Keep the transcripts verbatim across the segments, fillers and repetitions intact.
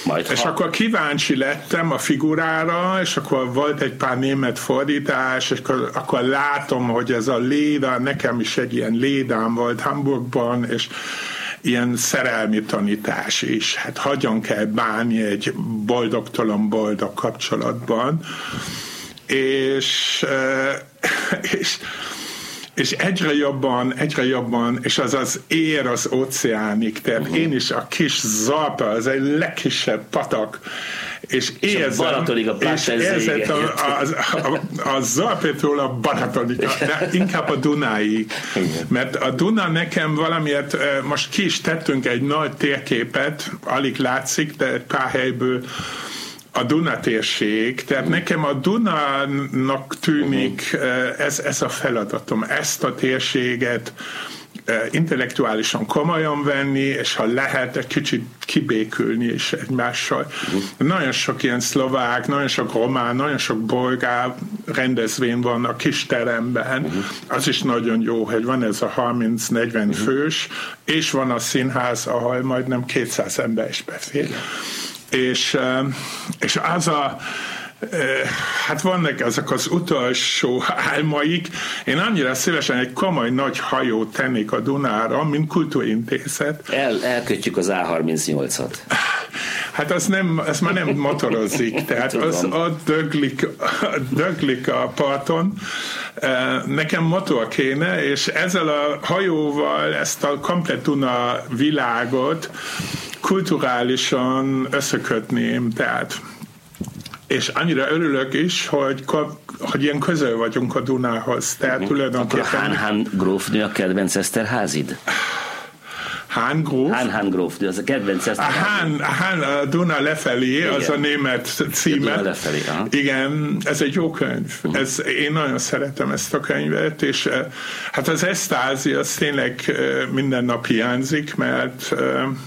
Majd és ha... akkor kíváncsi lettem a figurára, és akkor volt egy pár német fordítás, és akkor, akkor látom, hogy ez a léda, nekem is egy ilyen lédám volt Hamburgban, és ilyen szerelmi tanítás is. Hát hogyan kell bánni egy boldogtalan boldog kapcsolatban. És, és, és egyre jobban, egyre jobban, és az az ér az óceánig, tehát uh-huh. én is a kis Zarpa, az egy legkisebb patak, és érzem, a és érzem a, a, a, a Zarpétól a Balatonig, de inkább a Dunáig. Mert a Duna nekem valamiért, most ki is tettünk egy nagy térképet, alig látszik, de egy pár helyből a Duna térség, tehát nekem a Dunának tűnik ez, ez a feladatom, ezt a térséget intellektuálisan komolyan venni, és ha lehet, egy kicsit kibékülni is egymással. Uh-huh. Nagyon sok ilyen szlovák, nagyon sok román, nagyon sok bolgár rendezvény van a kis teremben. Uh-huh. Az is nagyon jó, hogy van ez a harminc-negyven uh-huh. fős, és van a színház, ahol majdnem kétszáz ember is befér. Uh-huh. És, és az a hát vannak ezek az utolsó álmaik. Én annyira szívesen egy komoly nagy hajót tennék a Dunára, mint kultúrintézet. El, elkötjük az á harmincnyolcat. Hát az, nem, az már nem motorozik, tehát az ott döglik, döglik a parton. Nekem motor kéne, és ezzel a hajóval ezt a komplett Duna világot kulturálisan összekötném, tehát és annyira örülök is, hogy, hogy ilyen közel vagyunk a Dunához. Tehát uh-huh. tulajdonképpen... Akkor a Hán-Hán grófnő a kedvenc Eszterházid? Hán gróf? Hán-Hán grófnő, az a kedvenc Eszterházid. A Hán, a Duna lefelé, igen. Az a német címe. A Duna lefelé, aha. Igen, ez egy jó könyv. Uh-huh. Ez, én nagyon szeretem ezt a könyvet, és hát az Eszterházy az tényleg minden nap hiányzik, mert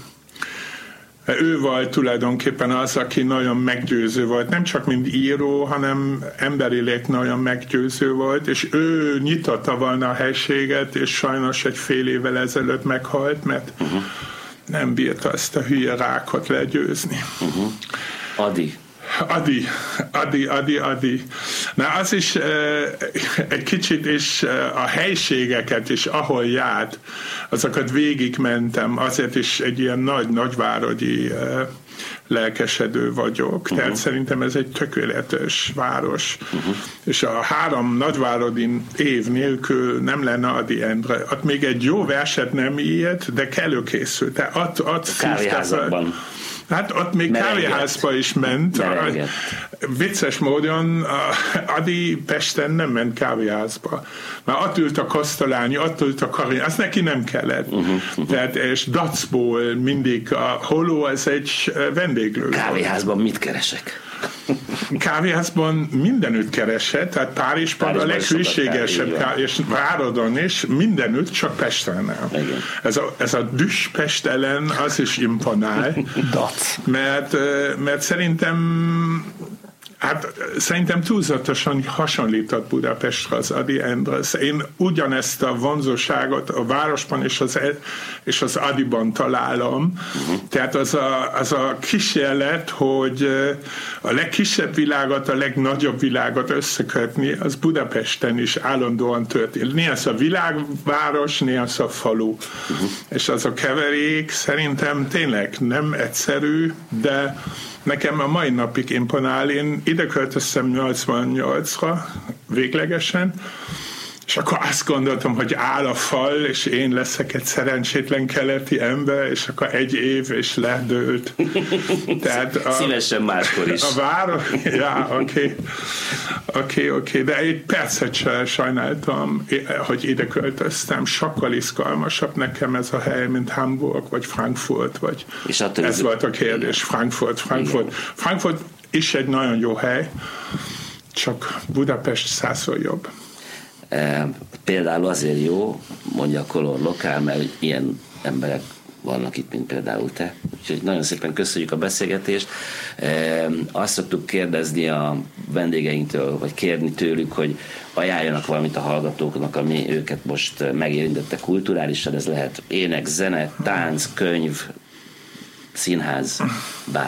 ő volt tulajdonképpen az, aki nagyon meggyőző volt, nem csak mint író, hanem emberileg nagyon meggyőző volt, és ő nyitotta volna a helységet, és sajnos egy fél évvel ezelőtt meghalt, mert uh-huh. nem bírta ezt a hülye rákot legyőzni. Uh-huh. Adi. Adi, Adi, Adi, Adi. Na az is uh, egy kicsit is uh, a helységeket is, ahol járt, azokat végigmentem, azért is egy ilyen nagy, nagyvárodi uh, lelkesedő vagyok. Uh-huh. Tehát szerintem ez egy tökéletes város. Uh-huh. És a három nagyvárodi év nélkül nem lenne Ady Endre. Ott még egy jó verset nem írt, de előkészült. Tehát ott, ott kávéházakban. Hát ott még kávéházba is ment. Merenget. Vicces módon Ady Pesten nem ment kávéházba. Már ott ült a Kosztolányi, ott ült a Karin, azt neki nem kellett. Uh-huh, uh-huh. Tehát, és Dacból mindig a Holó, ez egy vendéglő. Kávéházban mit keresek? Kávéházban mindenütt keresett, tehát Párizsban a leghűségesebb kávé, és Váradon is mindenütt, csak Pesten. Ez a, ez a düs Pest ellen az is imponál. mert, mert szerintem hát szerintem túlzatosan hasonlított Budapestre az Ady Endre. Én ugyanezt a vonzóságot a városban és az, és az Adyban találom. Uh-huh. Tehát az a, az a kísérlet, hogy a legkisebb világot, a legnagyobb világot összekötni, az Budapesten is állandóan történt. Néha az a világváros, néha az a falu. Uh-huh. És az a keverék szerintem tényleg nem egyszerű, de nekem a mai napig imponál. Én ide költöztem nyolcvannyolcra véglegesen, és akkor azt gondoltam, hogy áll a fal, és én leszek egy szerencsétlen keleti ember, és akkor egy év, és ledőlt. Tehát a, szívesen máskor is. A város, ja, oké, oké, oké, de egy percet sem sajnáltam, hogy ide költöztem. Sokkal izgalmasabb nekem ez a hely, mint Hamburg, vagy Frankfurt, vagy ez volt a kérdés, Frankfurt, Frankfurt. Igen. Frankfurt is egy nagyon jó hely, csak Budapest százszor jobb. E, például azért jó, mondja a Color Lokál, mert ilyen emberek vannak itt, mint például te. Úgyhogy nagyon szépen köszönjük a beszélgetést. E, azt szoktuk kérdezni a vendégeinktől, vagy kérni tőlük, hogy ajánljanak valamit a hallgatóknak, ami őket most megérintette kulturálisan. Ez lehet ének, zene, tánc, könyv, színház, bár